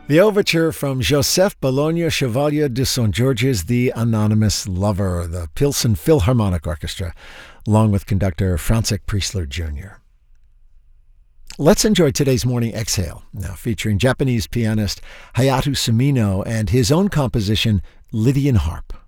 The overture from Joseph Bologna Chevalier de St. George's The Anonymous Lover, the Pilsen Philharmonic Orchestra, along with conductor Francis Priestler Jr. Let's enjoy today's morning exhale, now featuring Japanese pianist Hayato Sumino and his own composition, Lydian Harp.